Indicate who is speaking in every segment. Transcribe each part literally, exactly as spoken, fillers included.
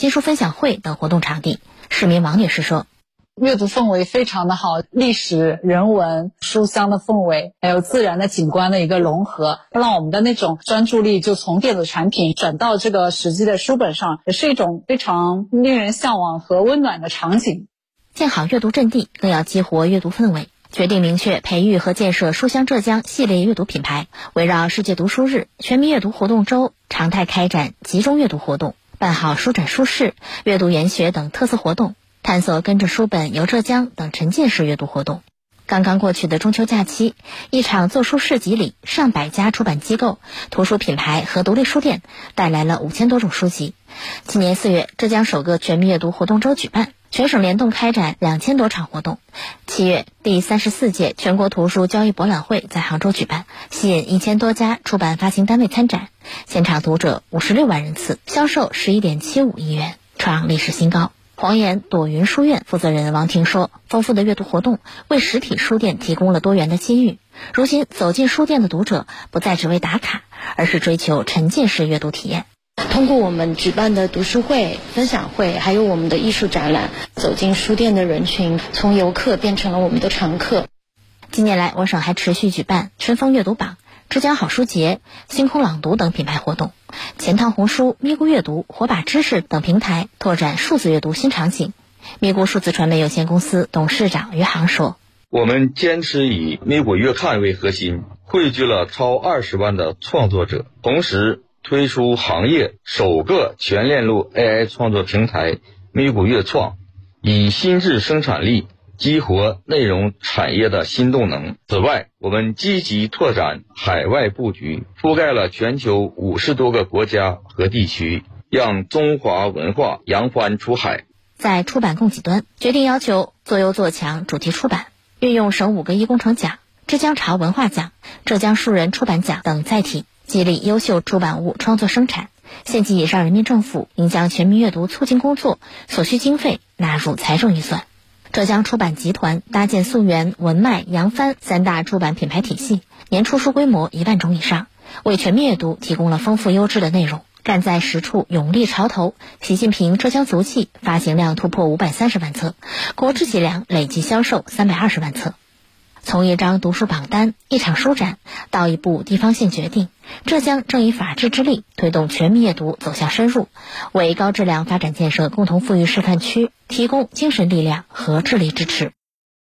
Speaker 1: 新书分享会等活动场地。市民王女士说，
Speaker 2: 阅读氛围非常的好，历史、人文、书香的氛围，还有自然的景观的一个融合，让我们的那种专注力就从电子产品转到这个实际的书本上，也是一种非常令人向往和温暖的场景。
Speaker 1: 建好阅读阵地，更要激活阅读氛围，决定明确培育和建设书香浙江系列阅读品牌，围绕世界读书日、全民阅读活动周，常态开展集中阅读活动，办好书展书市、阅读研学等特色活动，探索跟着书本游浙江等沉浸式阅读活动。刚刚过去的中秋假期，一场做书市集里，上百家出版机构、图书品牌和独立书店带来了五千多种书籍。今年四月，浙江首个全民阅读活动周举办，全省联动开展两千多场活动。七月，第三十四届全国图书交易博览会在杭州举办，吸引一千多家出版发行单位参展，现场读者五十六万人次，销售十一点七五亿元，创历史新高。黄岩朵云书院负责人王婷说，丰富的阅读活动为实体书店提供了多元的机遇。如今走进书店的读者不再只为打卡，而是追求沉浸式阅读体验。
Speaker 3: 通过我们举办的读书会、分享会，还有我们的艺术展览，走进书店的人群从游客变成了我们的常客。
Speaker 1: 近年来，我省还持续举办春风阅读榜、浙江好书节、星空朗读等品牌活动，钱塘红书、咪咕阅读、火把知识等平台拓展数字阅读新场景。咪咕数字传媒有限公司董事长于航说，
Speaker 4: 我们坚持以咪咕月刊为核心，汇聚了超二十万的创作者，同时推出行业首个全链路 A I 创作平台咪咕月创，以新质生产力激活内容产业的新动能。此外，我们积极拓展海外布局，覆盖了全球五十多个国家和地区，让中华文化扬帆出海。
Speaker 1: 在出版供给端，决定要求做优做强主题出版，运用省五个一工程奖、浙江潮文化奖、浙江书人出版奖等载体，激励优秀出版物创作生产。县级以上人民政府应将全民阅读促进工作所需经费纳入财政预算。浙江出版集团搭建溯源、文脉、扬帆三大出版品牌体系，年出书规模一万种以上，为全民阅读提供了丰富优质的内容。站在实处，勇立潮头。习近平浙江足迹发行量突破五百三十万册，国之脊梁累计销售三百二十万册。从一张读书榜单、一场书展到一部地方县决定，浙江正以法治之力推动全民阅读走向深入，为高质量发展建设共同富裕示范区提供精神力量和智力支持。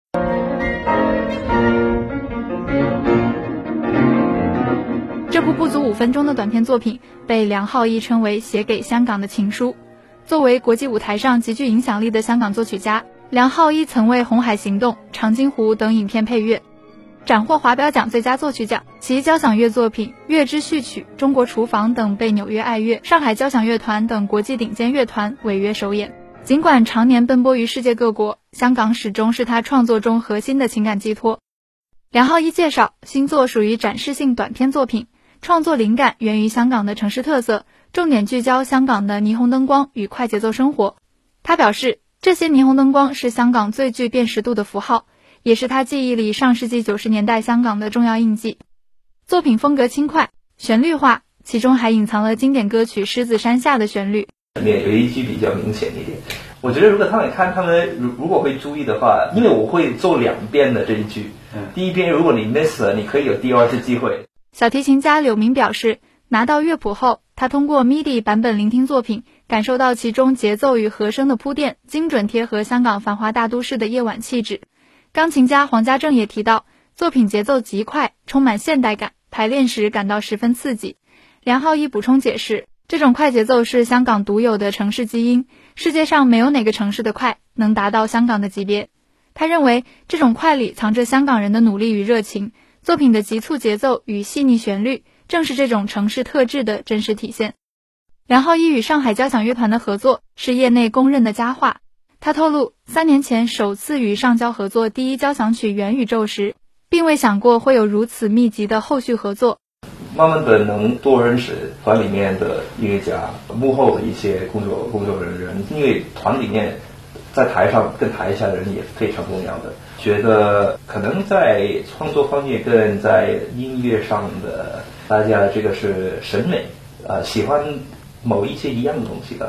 Speaker 5: 这部不足五分钟的短片作品被梁浩一称为写给香港的情书。作为国际舞台上极具影响力的香港作曲家，梁浩一曾为《红海行动》、《长津湖》等影片配乐，斩获华表奖最佳作曲奖。其交响乐作品《月之序曲》、《中国厨房》等被纽约爱乐、上海交响乐团等国际顶尖乐团违约首演。尽管常年奔波于世界各国，香港始终是他创作中核心的情感寄托。梁浩一介绍，新作属于展示性短片作品，创作灵感源于香港的城市特色，重点聚焦香港的霓虹灯光与快节奏生活。他表示，这些霓虹灯光是香港最具辨识度的符号，也是他记忆里上世纪九十年代香港的重要印记。作品风格轻快、旋律化，其中还隐藏了经典歌曲《狮子山下》的旋律。
Speaker 6: 里面有一句比较明显一点，我觉得如果他们看，他们如如果会注意的话，因为我会做两遍的这一句，第一遍如果你 miss 了，你可以有第二次机会。
Speaker 5: 小提琴家柳明表示，拿到乐谱后，他通过 M I D I 版本聆听作品，感受到其中节奏与和声的铺垫，精准贴合香港繁华大都市的夜晚气质。钢琴家黄家正也提到，作品节奏极快，充满现代感，排练时感到十分刺激。梁浩一补充解释，这种快节奏是香港独有的城市基因，世界上没有哪个城市的快能达到香港的级别。他认为，这种快里藏着香港人的努力与热情，作品的急促节奏与细腻旋律正是这种城市特质的真实体现。梁浩一与上海交响乐团的合作是业内公认的佳话。他透露，三年前首次与上交合作第一交响曲《元宇宙》时，并未想过会有如此密集的后续合作。
Speaker 6: 慢慢的能多认识团里面的音乐家，幕后的一些工作工作人员，因为团里面在台上跟台下的人也非常重要的。觉得可能在创作方面跟在音乐上的大家这个是审美，呃，喜欢某一些一样的东西的，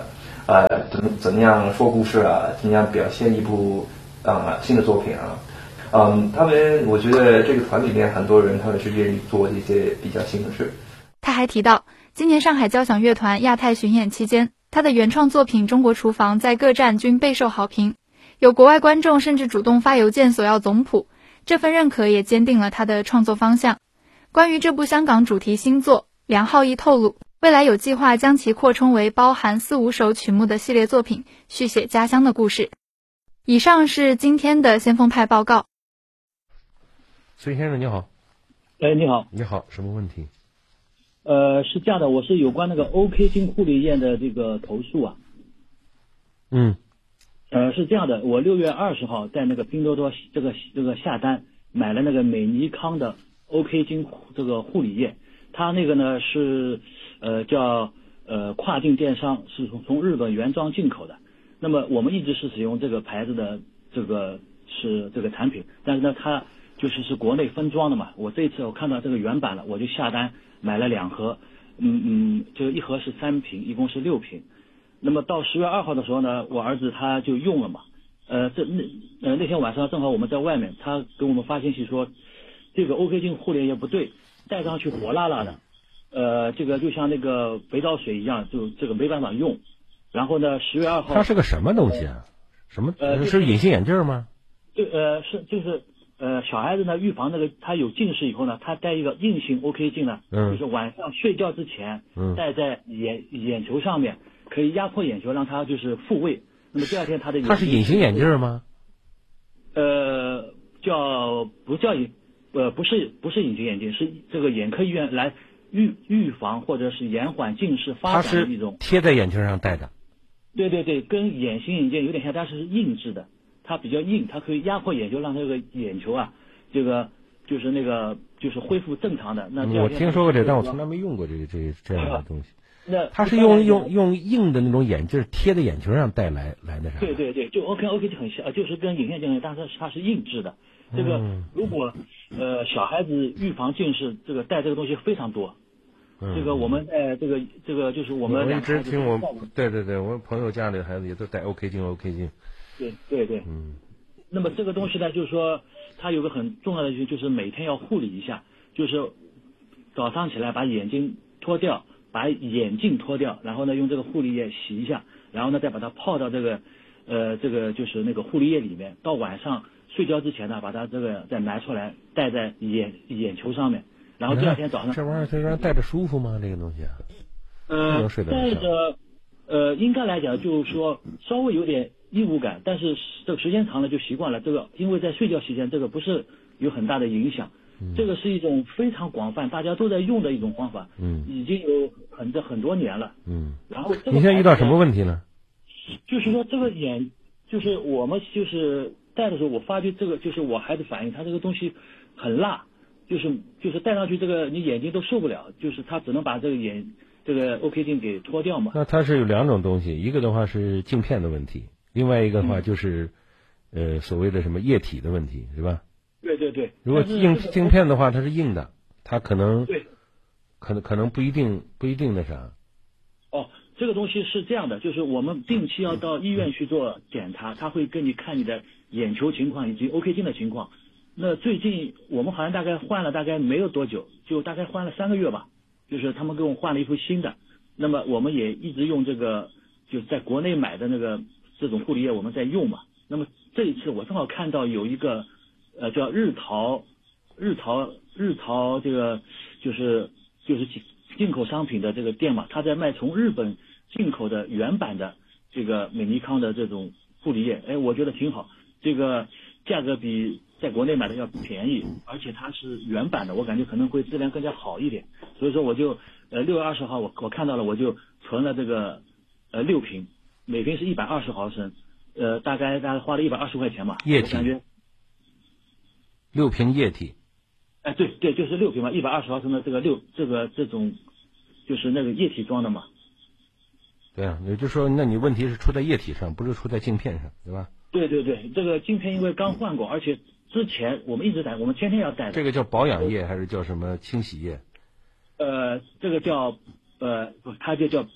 Speaker 6: 呃，怎怎样说故事啊，怎样表现一部啊、呃、新的作品啊。嗯，他们我觉得这个团里面很多人他们是愿意做这些比较新的事。
Speaker 5: 他还提到，今年上海交响乐团亚太巡演期间，他的原创作品《中国厨房》在各站均备受好评，有国外观众甚至主动发邮件索要总谱，这份认可也坚定了他的创作方向。关于这部香港主题新作，梁浩毅透露，未来有计划将其扩充为包含四五首曲目的系列作品，续写家乡的故事。以上是今天的先锋派报告。
Speaker 7: 孙先生你好。
Speaker 8: 哎，你好。
Speaker 7: 你好，什么问题？
Speaker 8: 呃，是这样的，我是有关那个 OK 金护理液的这个投诉啊。
Speaker 7: 嗯。
Speaker 8: 呃，是这样的，我六月二十号在那个拼多多这个这个下单买了那个美尼康的 OK 金这个护理液，它那个呢是呃叫呃跨境电商，是从从日本原装进口的。那么我们一直是使用这个牌子的这个是这个产品，但是呢它就是是国内分装的嘛。我这一次我看到这个原版了，我就下单买了两盒，嗯嗯，就一盒是三瓶，一共是六瓶。那么到十月二号的时候呢，我儿子他就用了嘛，呃，这那呃那天晚上正好我们在外面，他给我们发信息说，这个 OK 金护理液不对，戴上去火辣辣的，呃，这个就像那个肥皂水一样，就这个没办法用。然后呢，十月二号，
Speaker 7: 它是个什么东西啊？什么？呃，是隐形眼镜吗？
Speaker 8: 对，呃，是就是呃，小孩子呢预防那个他有近视以后呢，他戴一个硬性 OK 镜呢，嗯，就是晚上睡觉之前，嗯，戴在眼眼球上面。可以压迫眼球，让它就是复位。那么第二天它的眼
Speaker 7: 它是隐形眼镜吗？
Speaker 8: 呃，叫不叫隐呃不是不是隐形眼镜，是这个眼科医院来预预防或者是延缓近视发展的一种。
Speaker 7: 它是贴在眼睛上戴的。
Speaker 8: 对对对，跟隐形眼镜有点像，但是是硬质的，它比较硬，它可以压迫眼球，让这个眼球啊，这个就是那个就是恢复正常的。那
Speaker 7: 嗯、我听说过这，但我从来没用过这个这个这样的东西。
Speaker 8: 那
Speaker 7: 它是用用用硬的那种眼镜贴在眼球上戴来来的啥？
Speaker 8: 对对对，就 OK OK 就很像，就是跟隐形眼镜，但是它是硬质的。这个如果呃小孩子预防近视，这个戴这个东西非常多。嗯、这个我们在这个这个就是我们
Speaker 7: 我一直听我对对对，我朋友家里的孩子也都戴 OK 镜 OK 镜。
Speaker 8: 对对对，嗯。那么这个东西呢，就是说它有个很重要的就是每天要护理一下，就是早上起来把眼睛脱掉。把眼镜脱掉，然后呢用这个护理液洗一下，然后呢再把它泡到这个呃这个就是那个护理液里面，到晚上睡觉之前呢把它这个再拿出来戴在眼眼球上面，然后第二天早上、嗯、
Speaker 7: 这玩意儿这玩意儿戴着舒服吗？这个东西啊？
Speaker 8: 呃戴着呃应该来讲就是说稍微有点异物感，但是这个时间长了就习惯了。这个因为在睡觉期间这个不是有很大的影响。这个是一种非常广泛，大家都在用的一种方法，嗯，已经有很这很多年了，嗯。然后
Speaker 7: 你现在遇到什么问题呢？
Speaker 8: 就是说这个眼，就是我们就是戴的时候，我发觉这个就是我孩子反应，他这个东西很辣，就是就是戴上去这个你眼睛都受不了，就是他只能把这个眼这个 OK 镜给脱掉嘛。
Speaker 7: 那它是有两种东西，一个的话是镜片的问题，另外一个的话就是、嗯、呃所谓的什么液体的问题，是吧？
Speaker 8: 对对对，
Speaker 7: 如果硬镜片的话，它是硬的，它可能
Speaker 8: 对，
Speaker 7: 可能可能不一定不一定那啥。
Speaker 8: 哦，这个东西是这样的，就是我们定期要到医院去做检查，他会跟你看你的眼球情况以及 OK 镜的情况。那最近我们好像大概换了大概没有多久，就大概换了三个月吧，就是他们给我换了一副新的。那么我们也一直用这个，就在国内买的那个这种护理液我们在用嘛。那么这一次我正好看到有一个。呃，叫日淘，日淘，日淘这个就是就是进进口商品的这个店嘛，他在卖从日本进口的原版的这个美尼康的这种护理液，哎，我觉得挺好，这个价格比在国内买的要便宜，而且它是原版的，我感觉可能会质量更加好一点，所以说我就呃六月二十号我我看到了，我就存了这个呃六瓶，每瓶是一百二十毫升，呃，大概大概花了一百二十块钱吧，
Speaker 7: 液体。
Speaker 8: 我感觉
Speaker 7: 六瓶液体，
Speaker 8: 哎，对对，就是六瓶嘛，一百二十毫升的这个六这个这种，就是那个液体装的嘛。
Speaker 7: 对啊，也就是说，那你问题是出在液体上，不是出在镜片上，对吧？
Speaker 8: 对对对，这个镜片因为刚换过，而且之前我们一直戴，我们天天要戴的。
Speaker 7: 这个叫保养液还是叫什么清洗液？
Speaker 8: 呃，这个叫呃不，它就叫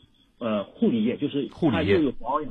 Speaker 8: 呃护理液，就是它
Speaker 7: 护理液
Speaker 8: 又有保养。